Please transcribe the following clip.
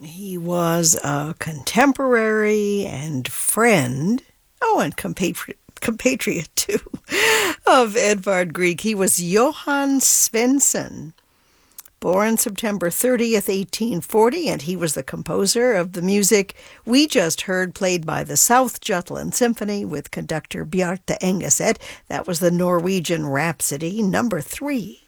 He was a contemporary and friend, and compatriot too, of Edvard Grieg. He was Johann Svensson, born September 30th, 1840, and he was the composer of the music we just heard played by the South Jutland Symphony with conductor Bjarte Engeset. That was the Norwegian Rhapsody, number 3.